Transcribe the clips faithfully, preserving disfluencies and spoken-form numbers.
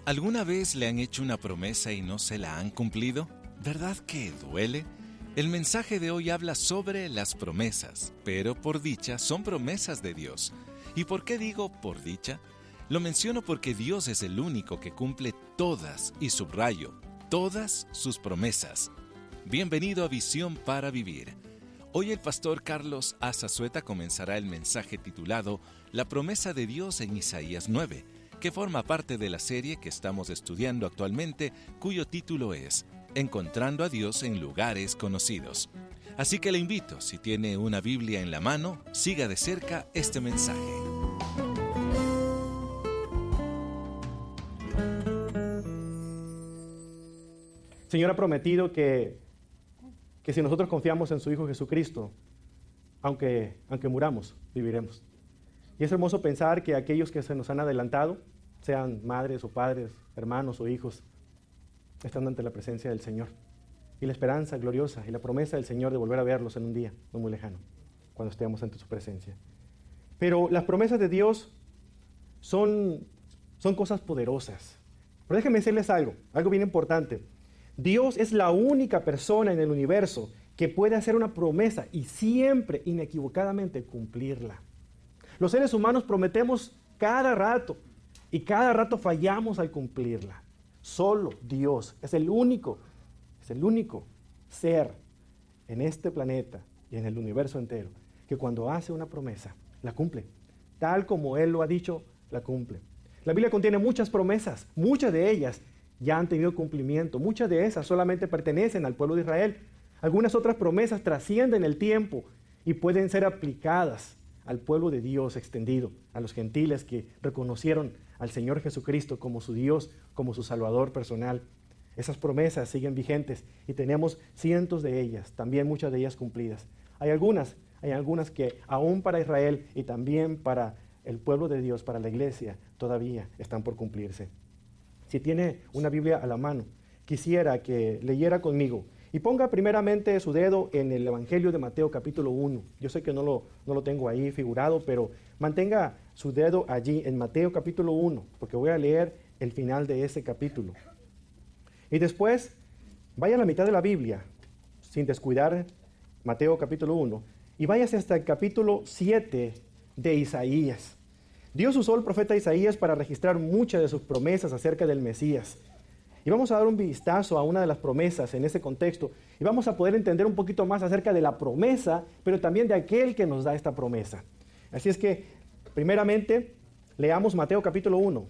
¿Alguna vez le han hecho una promesa y no se la han cumplido? ¿Verdad que duele? El mensaje de hoy habla sobre las promesas, pero por dicha son promesas de Dios. ¿Y por qué digo por dicha? Lo menciono porque Dios es el único que cumple todas, y subrayo, todas sus promesas. Bienvenido a Visión para Vivir. Hoy el pastor Carlos Azazueta comenzará el mensaje titulado La promesa de Dios en Isaías nueve, que forma parte de la serie que estamos estudiando actualmente, cuyo título es Encontrando a Dios en lugares conocidos. Así que le invito, si tiene una Biblia en la mano, siga de cerca este mensaje. El Señor ha prometido que, que si nosotros confiamos en su Hijo Jesucristo, aunque, aunque muramos, viviremos. Y es hermoso pensar que aquellos que se nos han adelantado, sean madres o padres, hermanos o hijos, están ante la presencia del Señor. Y la esperanza gloriosa y la promesa del Señor de volver a verlos en un día no muy lejano, cuando estemos ante su presencia. Pero las promesas de Dios son, son cosas poderosas. Pero déjenme decirles algo, algo bien importante. Dios es la única persona en el universo que puede hacer una promesa y siempre, inequivocadamente, cumplirla. Los seres humanos prometemos cada rato y cada rato fallamos al cumplirla. Solo Dios es el único, es el único ser en este planeta y en el universo entero que cuando hace una promesa, la cumple. Tal como Él lo ha dicho, la cumple. La Biblia contiene muchas promesas, muchas de ellas ya han tenido cumplimiento, muchas de esas solamente pertenecen al pueblo de Israel. Algunas otras promesas trascienden el tiempo y pueden ser aplicadas al pueblo de Dios extendido, a los gentiles que reconocieron al Señor Jesucristo como su Dios, como su Salvador personal. Esas promesas siguen vigentes y tenemos cientos de ellas, también muchas de ellas cumplidas. Hay algunas, hay algunas que aún para Israel y también para el pueblo de Dios, para la iglesia, todavía están por cumplirse. Si tiene una Biblia a la mano, quisiera que leyera conmigo y ponga primeramente su dedo en el Evangelio de Mateo capítulo uno. Yo sé que no lo, no lo tengo ahí figurado, pero mantenga su dedo allí en Mateo capítulo uno, porque voy a leer el final de ese capítulo. Y después, vaya a la mitad de la Biblia, sin descuidar Mateo capítulo uno, y váyase hasta el capítulo siete de Isaías. Dios usó al profeta Isaías para registrar muchas de sus promesas acerca del Mesías. Y vamos a dar un vistazo a una de las promesas en ese contexto y vamos a poder entender un poquito más acerca de la promesa, pero también de aquel que nos da esta promesa. Así es que, primeramente, leamos Mateo capítulo uno.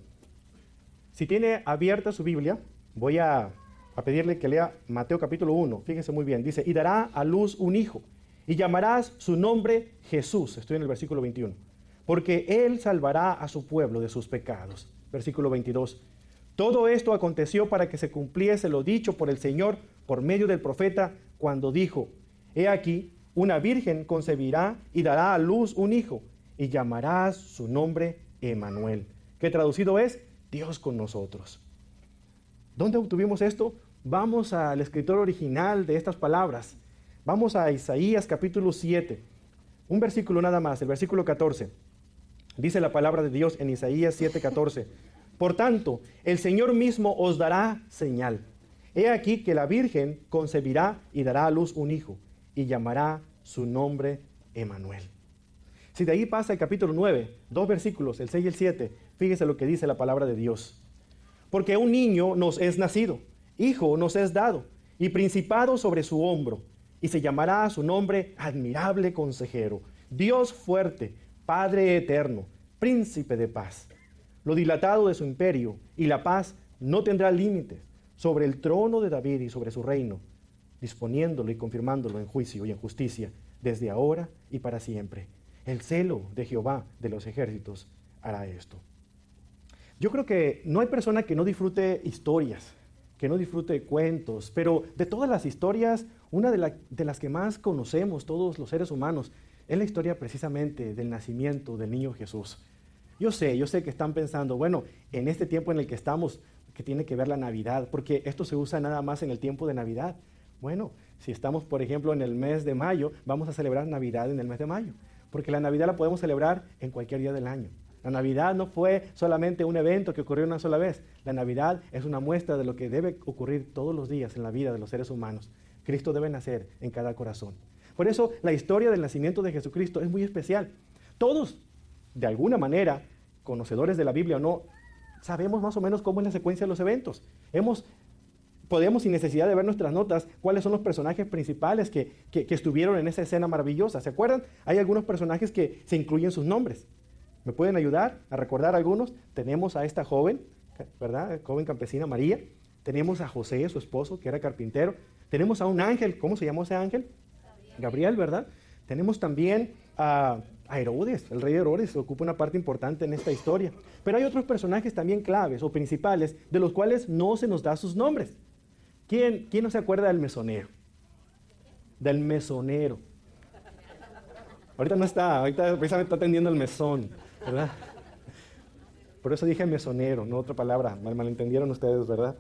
Si tiene abierta su Biblia, voy a, a pedirle que lea Mateo capítulo uno. Fíjense muy bien, dice, y dará a luz un hijo, y llamarás su nombre Jesús. Estoy en el versículo veintiuno. Porque él salvará a su pueblo de sus pecados. Versículo veintidós. Todo esto aconteció para que se cumpliese lo dicho por el Señor por medio del profeta cuando dijo, he aquí, una virgen concebirá y dará a luz un hijo y llamarás su nombre Emmanuel, que traducido es Dios con nosotros. ¿Dónde obtuvimos esto? Vamos al escritor original de estas palabras. Vamos a Isaías capítulo siete, un versículo nada más, el versículo catorce. Dice la palabra de Dios en Isaías siete catorce. Por tanto, el Señor mismo os dará señal. He aquí que la Virgen concebirá y dará a luz un hijo, y llamará su nombre Emmanuel. Si de ahí pasa el capítulo nueve, dos versículos, el seis y el siete, fíjese lo que dice la palabra de Dios. Porque un niño nos es nacido, hijo nos es dado, y principado sobre su hombro, y se llamará su nombre Admirable Consejero, Dios fuerte, Padre eterno, Príncipe de paz. Lo dilatado de su imperio y la paz no tendrá límites sobre el trono de David y sobre su reino, disponiéndolo y confirmándolo en juicio y en justicia desde ahora y para siempre. El celo de Jehová de los ejércitos hará esto. Yo creo que no hay persona que no disfrute historias, que no disfrute cuentos, pero de todas las historias, una de, la, de las que más conocemos todos los seres humanos es la historia precisamente del nacimiento del niño Jesús. Yo sé, yo sé que están pensando, bueno, en este tiempo en el que estamos, que tiene que ver la Navidad, porque esto se usa nada más en el tiempo de Navidad. Bueno, si estamos, por ejemplo, en el mes de mayo, vamos a celebrar Navidad en el mes de mayo, porque la Navidad la podemos celebrar en cualquier día del año. La Navidad no fue solamente un evento que ocurrió una sola vez. La Navidad es una muestra de lo que debe ocurrir todos los días en la vida de los seres humanos. Cristo debe nacer en cada corazón. Por eso la historia del nacimiento de Jesucristo es muy especial. Todos, de alguna manera, conocedores de la Biblia o no, sabemos más o menos cómo es la secuencia de los eventos. Hemos, podemos, sin necesidad de ver nuestras notas, cuáles son los personajes principales que, que, que estuvieron en esa escena maravillosa. ¿Se acuerdan? Hay algunos personajes que se incluyen sus nombres. ¿Me pueden ayudar a recordar algunos? Tenemos a esta joven, ¿verdad? Joven campesina María. Tenemos a José, su esposo, que era carpintero. Tenemos a un ángel. ¿Cómo se llamó ese ángel? Gabriel, Gabriel, ¿verdad? Tenemos también a, a Herodes. El rey Herodes ocupa una parte importante en esta historia. Pero hay otros personajes también claves o principales de los cuales no se nos da sus nombres. ¿Quién, quién no se acuerda del mesonero? Del mesonero. Ahorita no está, ahorita precisamente está atendiendo el mesón, ¿verdad? Por eso dije mesonero, no otra palabra, mal malentendieron ustedes, ¿verdad?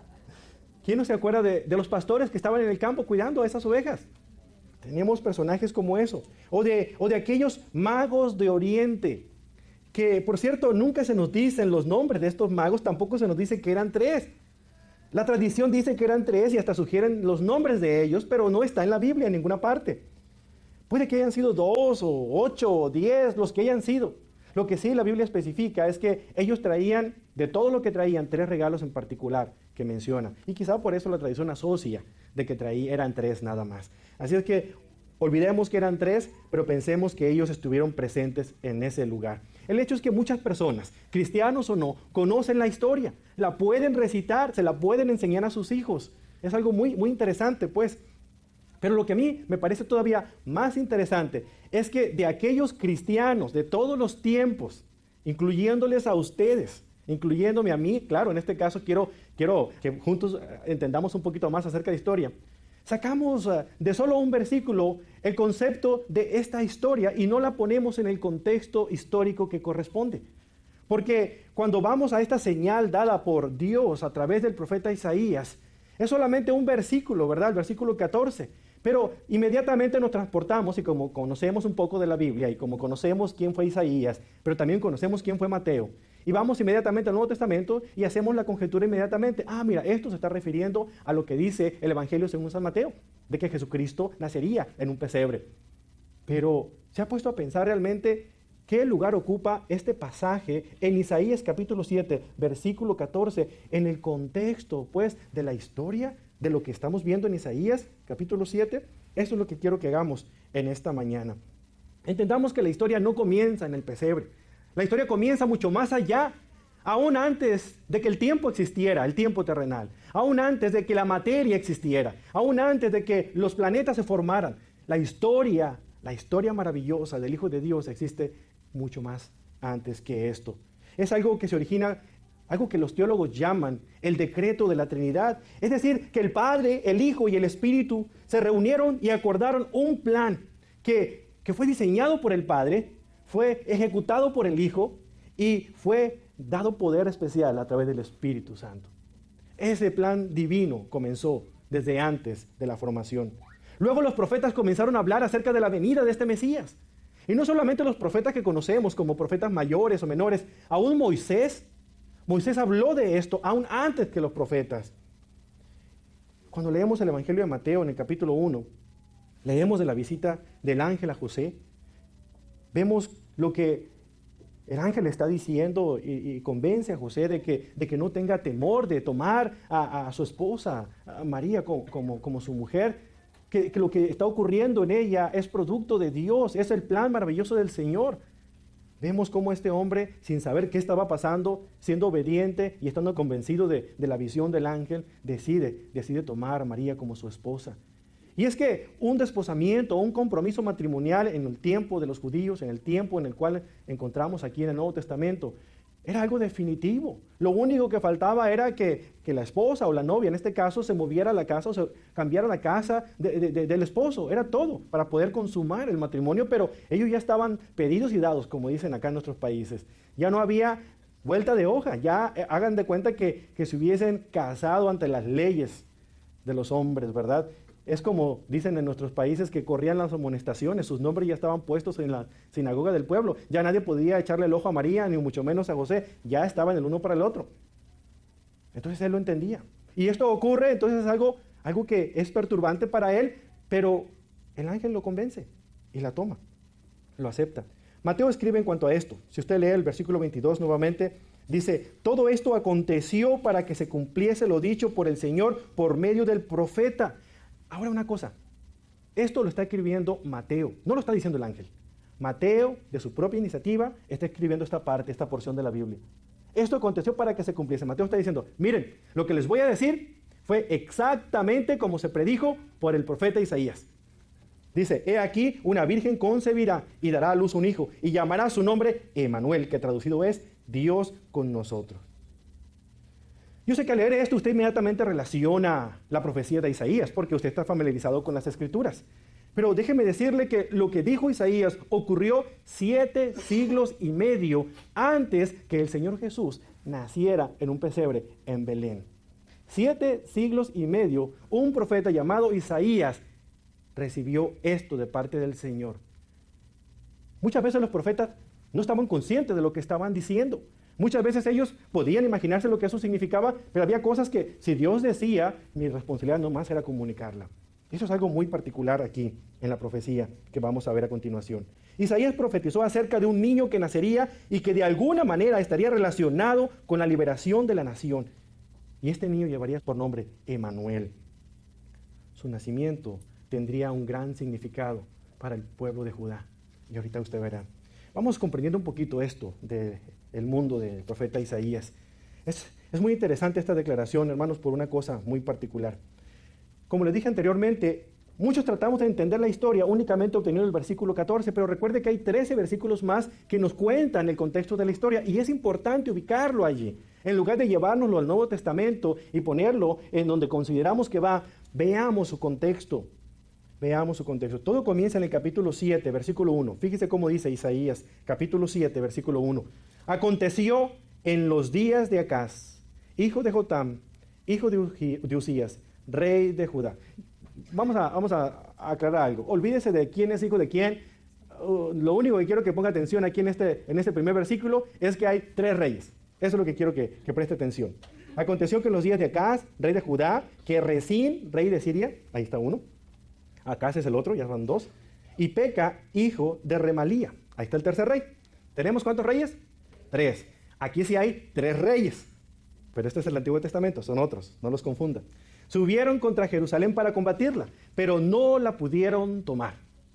¿Quién no se acuerda de, de los pastores que estaban en el campo cuidando a esas ovejas? Tenemos personajes como eso. O de, o de aquellos magos de Oriente, que por cierto nunca se nos dicen los nombres de estos magos, tampoco se nos dice que eran tres. La tradición dice que eran tres y hasta sugieren los nombres de ellos, pero no está en la Biblia en ninguna parte. Puede que hayan sido dos o ocho o diez, los que hayan sido. Lo que sí la Biblia especifica es que ellos traían, de todo lo que traían, tres regalos en particular que menciona. Y quizá por eso la tradición asocia de que traí, eran tres nada más. Así es que olvidemos que eran tres, pero pensemos que ellos estuvieron presentes en ese lugar. El hecho es que muchas personas, cristianos o no, conocen la historia, la pueden recitar, se la pueden enseñar a sus hijos. Es algo muy, muy interesante, pues. Pero lo que a mí me parece todavía más interesante es que de aquellos cristianos de todos los tiempos, incluyéndoles a ustedes, incluyéndome a mí, claro, en este caso quiero, quiero que juntos entendamos un poquito más acerca de historia, sacamos uh, de solo un versículo el concepto de esta historia y no la ponemos en el contexto histórico que corresponde. Porque cuando vamos a esta señal dada por Dios a través del profeta Isaías, es solamente un versículo, ¿verdad? El versículo catorce. Pero inmediatamente nos transportamos y como conocemos un poco de la Biblia y como conocemos quién fue Isaías, pero también conocemos quién fue Mateo, y vamos inmediatamente al Nuevo Testamento y hacemos la conjetura inmediatamente. Ah, mira, esto se está refiriendo a lo que dice el Evangelio según San Mateo, de que Jesucristo nacería en un pesebre. Pero ¿se ha puesto a pensar realmente qué lugar ocupa este pasaje en Isaías capítulo siete, versículo catorce, en el contexto, pues, de la historia de lo que estamos viendo en Isaías capítulo siete? Eso es lo que quiero que hagamos en esta mañana. Entendamos que la historia no comienza en el pesebre. La historia comienza mucho más allá, aún antes de que el tiempo existiera, el tiempo terrenal, aún antes de que la materia existiera, aún antes de que los planetas se formaran. La historia, la historia maravillosa del Hijo de Dios existe mucho más antes que esto. Es algo que se origina, algo que los teólogos llaman el decreto de la Trinidad. Es decir, que el Padre, el Hijo y el Espíritu se reunieron y acordaron un plan que, que fue diseñado por el Padre, fue ejecutado por el Hijo y fue dado poder especial a través del Espíritu Santo. Ese plan divino comenzó desde antes de la formación. Luego los profetas comenzaron a hablar acerca de la venida de este Mesías. Y no solamente los profetas que conocemos como profetas mayores o menores, aún Moisés, Moisés habló de esto aún antes que los profetas. Cuando leemos el Evangelio de Mateo en el capítulo uno, leemos de la visita del ángel a José, vemos lo que el ángel está diciendo y, y convence a José de que, de que no tenga temor de tomar a, a su esposa, a María, como, como, como su mujer, que, que lo que está ocurriendo en ella es producto de Dios, es el plan maravilloso del Señor. Vemos cómo este hombre, sin saber qué estaba pasando, siendo obediente y estando convencido de, de la visión del ángel, decide, decide tomar a María como su esposa. Y es que un desposamiento, un compromiso matrimonial en el tiempo de los judíos, en el tiempo en el cual encontramos aquí en el Nuevo Testamento, era algo definitivo. Lo único que faltaba era que, que la esposa o la novia, en este caso, se moviera a la casa o se cambiara la casa de, de, de, del esposo. Era todo para poder consumar el matrimonio, pero ellos ya estaban pedidos y dados, como dicen acá en nuestros países. Ya no había vuelta de hoja. Ya eh, hagan de cuenta que, que se hubiesen casado ante las leyes de los hombres, ¿verdad? Es como dicen en nuestros países que corrían las amonestaciones, sus nombres ya estaban puestos en la sinagoga del pueblo. Ya nadie podía echarle el ojo a María, ni mucho menos a José. Ya estaban el uno para el otro. Entonces él lo entendía. Y esto ocurre, entonces es algo, algo que es perturbante para él, pero el ángel lo convence y la toma, lo acepta. Mateo escribe en cuanto a esto. Si usted lee el versículo veintidós nuevamente, dice, todo esto aconteció para que se cumpliese lo dicho por el Señor por medio del profeta. Ahora una cosa, esto lo está escribiendo Mateo, no lo está diciendo el ángel. Mateo, de su propia iniciativa, está escribiendo esta parte, esta porción de la Biblia. Esto aconteció para que se cumpliese. Mateo está diciendo, miren, lo que les voy a decir fue exactamente como se predijo por el profeta Isaías. Dice, he aquí, una virgen concebirá y dará a luz un hijo, y llamará su nombre Emmanuel, que traducido es Dios con nosotros. Yo sé que al leer esto usted inmediatamente relaciona la profecía de Isaías, porque usted está familiarizado con las Escrituras. Pero déjeme decirle que lo que dijo Isaías ocurrió siete siglos y medio antes que el Señor Jesús naciera en un pesebre en Belén. Siete siglos y medio, un profeta llamado Isaías recibió esto de parte del Señor. Muchas veces los profetas no estaban conscientes de lo que estaban diciendo. Muchas veces ellos podían imaginarse lo que eso significaba, pero había cosas que si Dios decía, mi responsabilidad nomás era comunicarla. Eso es algo muy particular aquí en la profecía que vamos a ver a continuación. Isaías profetizó acerca de un niño que nacería y que de alguna manera estaría relacionado con la liberación de la nación. Y este niño llevaría por nombre Emmanuel. Su nacimiento tendría un gran significado para el pueblo de Judá. Y ahorita usted verá. Vamos comprendiendo un poquito esto del mundo del profeta Isaías. Es, es muy interesante esta declaración, hermanos, por una cosa muy particular. Como les dije anteriormente, muchos tratamos de entender la historia únicamente obteniendo el versículo catorce, pero recuerde que hay trece versículos más que nos cuentan el contexto de la historia y es importante ubicarlo allí. En lugar de llevárnoslo al Nuevo Testamento y ponerlo en donde consideramos que va, veamos su contexto. Veamos su contexto. Todo comienza en el capítulo siete, versículo uno. Fíjese cómo dice Isaías, capítulo siete, versículo uno. Aconteció en los días de Acaz, hijo de Jotam, hijo de, Uji, de Usías, rey de Judá. Vamos a, vamos a aclarar algo. Olvídese de quién es hijo de quién. Uh, lo único que quiero que ponga atención aquí en este, en este primer versículo es que hay tres reyes. Eso es lo que quiero que, que preste atención. Aconteció que en los días de Acaz, rey de Judá, que Resín, rey de Siria, ahí está uno. Acaz es el otro, ya son dos. Y Peca, hijo de Remalía. Ahí está el tercer rey. ¿Tenemos cuántos reyes? Tres. Aquí sí hay tres reyes. Pero este es el Antiguo Testamento, son otros, no los confunda. Subieron contra Jerusalén para combatirla, pero no la pudieron tomar.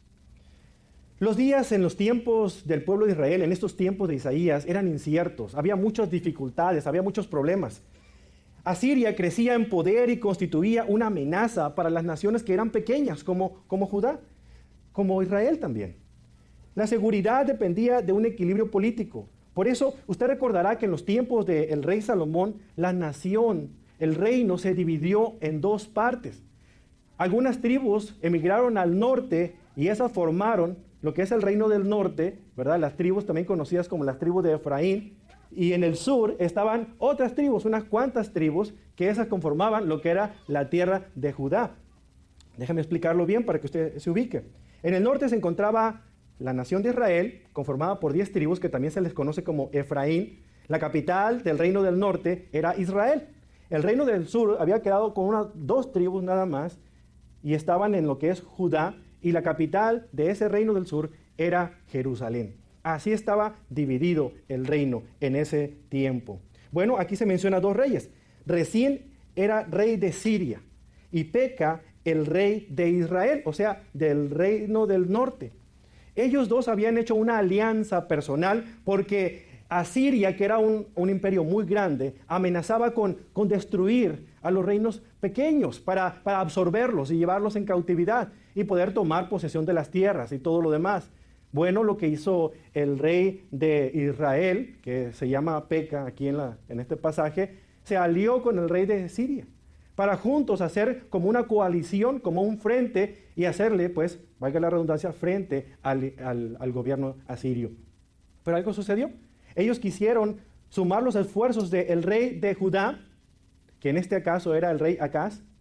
Los días en los tiempos del pueblo de Israel, en estos tiempos de Isaías, eran inciertos. Había muchas dificultades, había muchos problemas. Asiria crecía en poder y constituía una amenaza para las naciones que eran pequeñas, como, como Judá, como Israel también. La seguridad dependía de un equilibrio político. Por eso, usted recordará que en los tiempos del rey Salomón, la nación, el reino se dividió en dos partes. Algunas tribus emigraron al norte y esas formaron lo que es el reino del norte, ¿verdad? Las tribus también conocidas como las tribus de Efraín. Y en el sur estaban otras tribus, unas cuantas tribus, que esas conformaban lo que era la tierra de Judá. Déjame explicarlo bien para que usted se ubique. En el norte se encontraba la nación de Israel, conformada por diez tribus, que también se les conoce como Efraín. La capital del reino del norte era Israel. El reino del sur había quedado con unas dos tribus nada más, y estaban en lo que es Judá, y la capital de ese reino del sur era Jerusalén. Así estaba dividido el reino en ese tiempo. Bueno, aquí se menciona dos reyes. Resín era rey de Siria y Peca el rey de Israel, o sea, del reino del norte. Ellos dos habían hecho una alianza personal porque Asiria, que era un, un imperio muy grande, amenazaba con, con destruir a los reinos pequeños para, para absorberlos y llevarlos en cautividad y poder tomar posesión de las tierras y todo lo demás. Bueno, lo que hizo el rey de Israel, que se llama Peca aquí en, la, en este pasaje, se alió con el rey de Siria para juntos hacer como una coalición, como un frente y hacerle, pues, valga la redundancia, frente al, al, al gobierno asirio. Pero algo sucedió. Ellos quisieron sumar los esfuerzos del rey de Judá, que en este caso era el rey Acaz,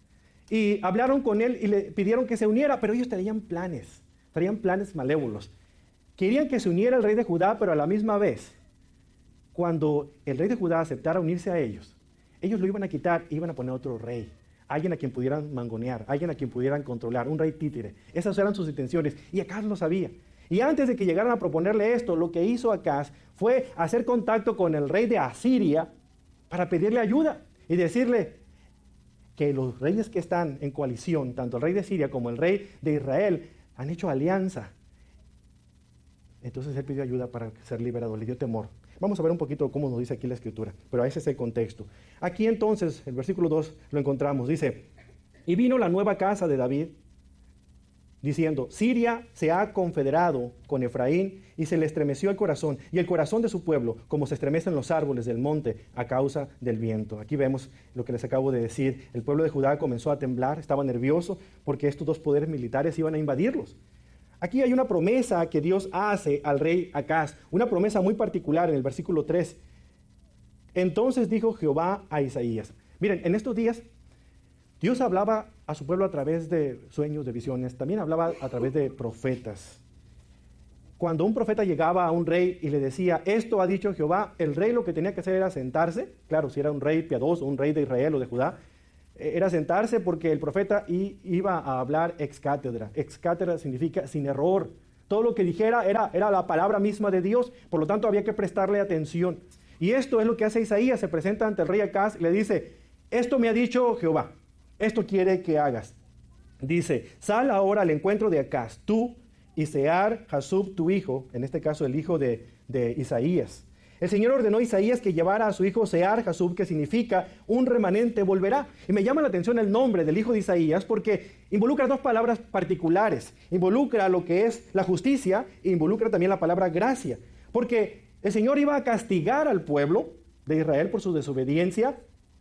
y hablaron con él y le pidieron que se uniera, pero ellos traían planes, traían planes malévolos. Querían que se uniera el rey de Judá, pero a la misma vez, cuando el rey de Judá aceptara unirse a ellos, ellos lo iban a quitar e iban a poner otro rey, alguien a quien pudieran mangonear, alguien a quien pudieran controlar, un rey títere. Esas eran sus intenciones y Acaz lo sabía. Y antes de que llegaran a proponerle esto, lo que hizo Acaz fue hacer contacto con el rey de Asiria para pedirle ayuda y decirle que los reyes que están en coalición, tanto el rey de Siria como el rey de Israel, han hecho alianza. Entonces él pidió ayuda para ser liberado, le dio temor. Vamos a ver un poquito cómo nos dice aquí la Escritura, pero ese es el contexto. Aquí entonces, el versículo dos lo encontramos, dice, y vino la nueva casa de David, diciendo, Siria se ha confederado con Efraín y se le estremeció el corazón y el corazón de su pueblo, como se estremecen los árboles del monte a causa del viento. Aquí vemos lo que les acabo de decir. El pueblo de Judá comenzó a temblar, estaba nervioso porque estos dos poderes militares iban a invadirlos. Aquí hay una promesa que Dios hace al rey Acaz, una promesa muy particular en el versículo tres. Entonces dijo Jehová a Isaías. Miren, en estos días Dios hablaba a su pueblo a través de sueños, de visiones, también hablaba a través de profetas. Cuando un profeta llegaba a un rey y le decía, esto ha dicho Jehová, el rey lo que tenía que hacer era sentarse, claro, si era un rey piadoso, un rey de Israel o de Judá, era sentarse porque el profeta iba a hablar ex cátedra. Ex cátedra significa sin error. Todo lo que dijera era, era la palabra misma de Dios, por lo tanto había que prestarle atención. Y esto es lo que hace Isaías, se presenta ante el rey Acaz y le dice, esto me ha dicho Jehová, esto quiere que hagas. Dice, sal ahora al encuentro de Acaz, tú y Sear Jasub tu hijo, en este caso el hijo de, de Isaías. El Señor ordenó a Isaías que llevara a su hijo Sear Jasub, que significa un remanente volverá. Y me llama la atención el nombre del hijo de Isaías porque involucra dos palabras particulares. Involucra lo que es la justicia e involucra también la palabra gracia. Porque el Señor iba a castigar al pueblo de Israel por su desobediencia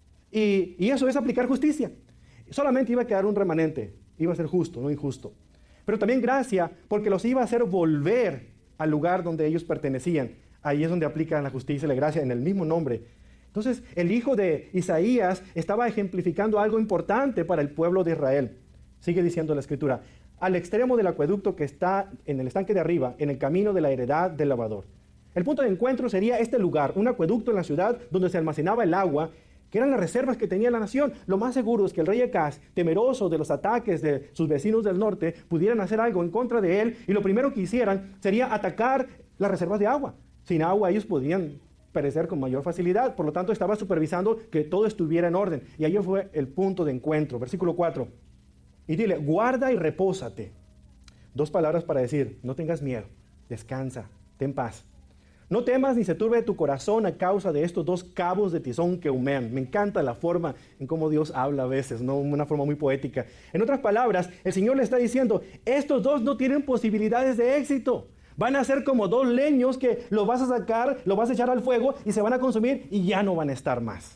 y, y eso es aplicar justicia. Solamente iba a quedar un remanente, iba a ser justo, no injusto. Pero también gracia porque los iba a hacer volver al lugar donde ellos pertenecían. Ahí es donde aplican la justicia y la gracia en el mismo nombre. Entonces, el hijo de Isaías estaba ejemplificando algo importante para el pueblo de Israel. Sigue diciendo la Escritura, al extremo del acueducto que está en el estanque de arriba, en el camino de la heredad del lavador. El punto de encuentro sería este lugar, un acueducto en la ciudad donde se almacenaba el agua, que eran las reservas que tenía la nación. Lo más seguro es que el rey Acaz, temeroso de los ataques de sus vecinos del norte, pudieran hacer algo en contra de él, y lo primero que hicieran sería atacar las reservas de agua. Sin agua ellos podían perecer con mayor facilidad, por lo tanto estaba supervisando que todo estuviera en orden. Y ahí fue el punto de encuentro. Versículo cuatro. Y dile, guarda y repósate. Dos palabras para decir, no tengas miedo, descansa, ten paz. No temas ni se turbe tu corazón a causa de estos dos cabos de tizón que humean. Me encanta la forma en cómo Dios habla a veces, ¿no? Una forma muy poética. En otras palabras, el Señor le está diciendo, estos dos no tienen posibilidades de éxito. Van a ser como dos leños que los vas a sacar, los vas a echar al fuego y se van a consumir y ya no van a estar más.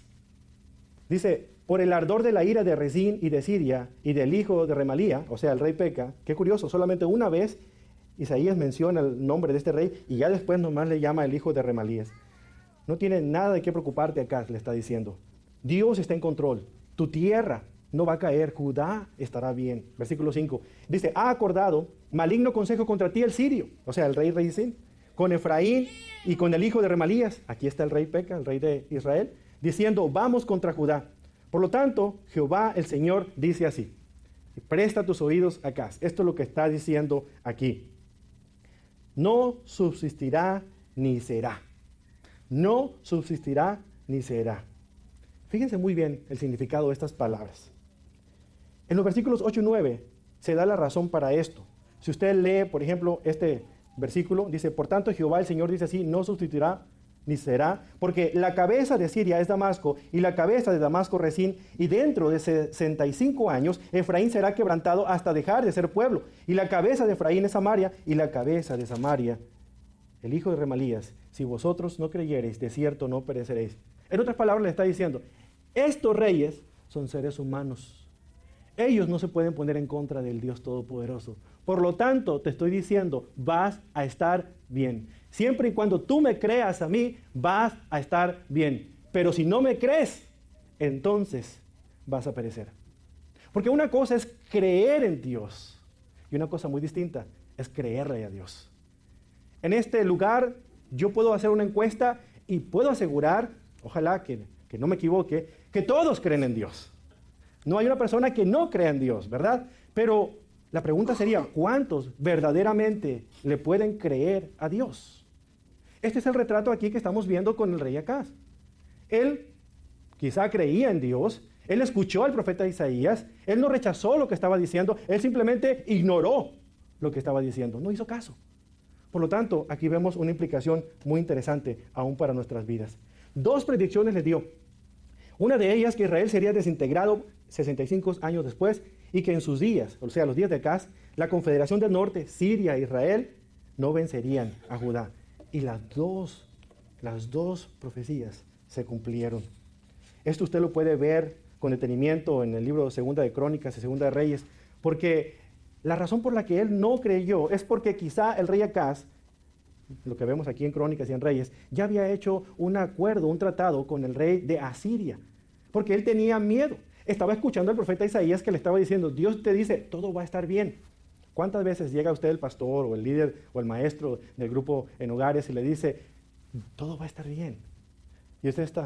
Dice, por el ardor de la ira de Rezín y de Siria y del hijo de Remalía, o sea, el rey Peca, qué curioso, solamente una vez Isaías menciona el nombre de este rey y ya después nomás le llama el hijo de Remalías. No tiene nada de qué preocuparte acá, le está diciendo. Dios está en control, tu tierra no va a caer, Judá estará bien. Versículo cinco. Dice, ha acordado maligno consejo contra ti el sirio, o sea, el rey Rezín, con Efraín y con el hijo de Remalías. Aquí está el rey Peca, el rey de Israel, diciendo, vamos contra Judá. Por lo tanto, Jehová el Señor dice así. Presta tus oídos acá. Esto es lo que está diciendo aquí. No subsistirá ni será. No subsistirá ni será. Fíjense muy bien el significado de estas palabras. En los versículos ocho y nueve se da la razón para esto. Si usted lee, por ejemplo, este versículo, dice, por tanto Jehová el Señor dice así, no subsistirá ni será, porque la cabeza de Siria es Damasco, y la cabeza de Damasco Rezín, y dentro de sesenta y cinco años Efraín será quebrantado hasta dejar de ser pueblo, y la cabeza de Efraín es Samaria, y la cabeza de Samaria el hijo de Remalías. Si vosotros no creyereis, de cierto no pereceréis. En otras palabras le está diciendo, estos reyes son seres humanos. Ellos no se pueden poner en contra del Dios Todopoderoso. Por lo tanto, te estoy diciendo, vas a estar bien. Siempre y cuando tú me creas a mí, vas a estar bien. Pero si no me crees, entonces vas a perecer. Porque una cosa es creer en Dios y una cosa muy distinta es creerle a Dios. En este lugar yo puedo hacer una encuesta y puedo asegurar, ojalá que, que no me equivoque, que todos creen en Dios. No hay una persona que no crea en Dios, ¿verdad? Pero la pregunta sería, ¿cuántos verdaderamente le pueden creer a Dios? Este es el retrato aquí que estamos viendo con el rey Acaz. Él quizá creía en Dios, él escuchó al profeta Isaías, él no rechazó lo que estaba diciendo, él simplemente ignoró lo que estaba diciendo, no hizo caso. Por lo tanto, aquí vemos una implicación muy interesante aún para nuestras vidas. Dos predicciones le dio. Una de ellas, que Israel sería desintegrado sesenta y cinco años después y que en sus días, o sea, los días de Acaz, la Confederación del Norte, Siria e Israel, no vencerían a Judá. Y las dos, las dos profecías se cumplieron. Esto usted lo puede ver con detenimiento en el libro de Segunda de Crónicas y Segunda de Reyes, porque la razón por la que él no creyó es porque quizá el rey Acaz, lo que vemos aquí en Crónicas y en Reyes, ya había hecho un acuerdo, un tratado con el rey de Asiria, porque él tenía miedo. Estaba escuchando al profeta Isaías que le estaba diciendo, Dios te dice, todo va a estar bien. ¿Cuántas veces llega usted el pastor o el líder o el maestro del grupo en hogares y le dice, todo va a estar bien? Y usted está,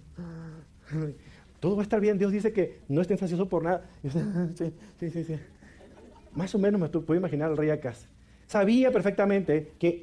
todo va a estar bien, Dios dice que no estén ansiosos por nada. Y usted, sí, sí, sí, sí. Más o menos me puedo imaginar al rey Acaz. Sabía perfectamente que